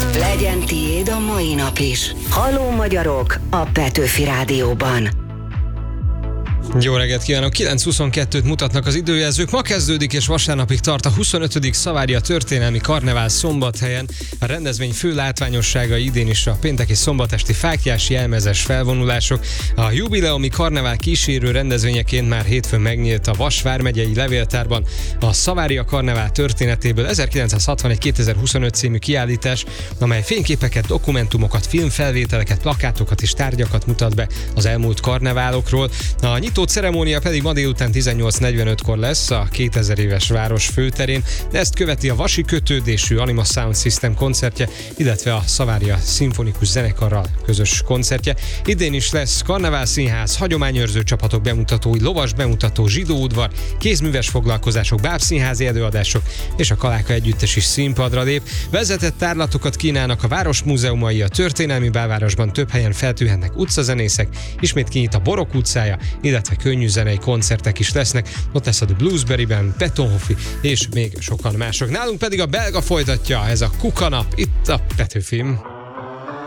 Legyen tiéd a mai nap is. Halló magyarok a Petőfi Rádióban. Jó reggelt kívánok! 9:22-t mutatnak az időjelzők. Ma kezdődik és vasárnapig tart a 25. Szavária történelmi karnevál Szombathelyen. A rendezvény fő látványossága idén is a pénteki szombatesti fáklyás jelmezes felvonulások. A jubileumi karnevál kísérő rendezvényeként már hétfőn megnyílt a Vas vármegyei levéltárban a Szavária karnevál történetéből 1961-2025 című kiállítás, amely fényképeket, dokumentumokat, filmfelvételeket, plakátokat és tárgyakat mutat be az elmúlt karneválokról. A nyitó ceremónia pedig ma délután 18:45-kor lesz a 2000 éves város főterén, de ezt követi a Vasi kötődésű Anima Sound System koncertje, illetve a Szavária szimfonikus zenekarral közös koncertje. Idén is lesz karneválszínház, hagyományőrző csapatok bemutatói, lovas bemutató, zsidóudvar, kézműves foglalkozások, bábszínházi előadások és a Kaláka együttes is színpadra lép. Vezetett tárlatokat kínálnak a város múzeumai, a történelmi belvárosban több helyen feltűnhetnek utcazenészek, ismét kinyit a Borok utcája, illetve könnyű zenei koncertek is lesznek. Ott lesz a The Bluesberryben, Betonhoffi és még sokan mások. Nálunk pedig a belga folytatja, ez a Kukanap, itt a Petőfim.